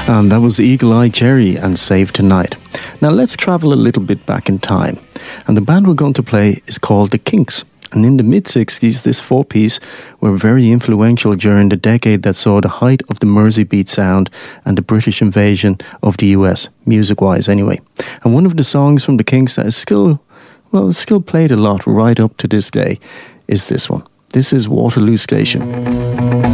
And that was Eagle Eye Cherry and Save Tonight. Now let's travel a little bit back in time. And the band we're going to play is called The Kinks. And in the mid-60s, this four-piece were very influential during the decade that saw the height of the Mersey beat sound and the British invasion of the US, music-wise anyway. And one of the songs from The Kinks that is still played a lot right up to this day is this one. This is Waterloo Station.